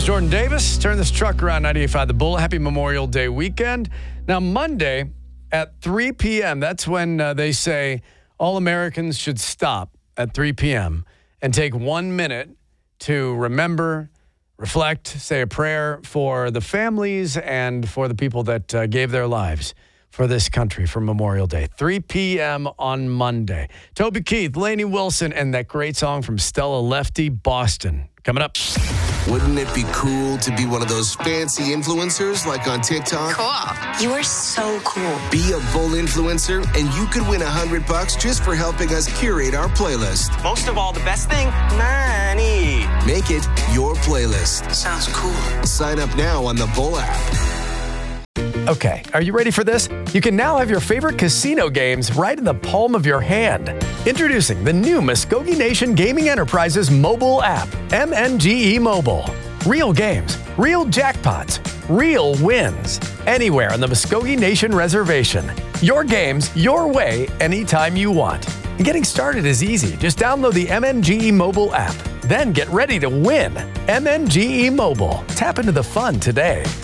is Jordan Davis. Turn this truck around, 98.5 The Bull. Happy Memorial Day weekend. Now, Monday at 3 p.m., that's when they say all Americans should stop at 3 p.m. and take 1 minute to remember, reflect, say a prayer for the families and for the people that gave their lives for this country for Memorial Day. 3 p.m. on Monday. Toby Keith, Lainey Wilson, and that great song from Stella Lefty, Boston. Coming up. Wouldn't it be cool to be one of those fancy influencers like on TikTok? Cool. You are so cool. Be a Bull influencer and you could win $100 just for helping us curate our playlist. Most of all, the best thing, money. Make it your playlist. Sounds cool. Sign up now on the Bull app. Okay, are you ready for this? You can now have your favorite casino games right in the palm of your hand. Introducing the new Muskogee Nation Gaming Enterprises mobile app, MNGE Mobile. Real games, real jackpots, real wins. Anywhere on the Muskogee Nation Reservation. Your games, your way, anytime you want. And getting started is easy. Just download the MNGE Mobile app. Then get ready to win. MNGE Mobile. Tap into the fun today.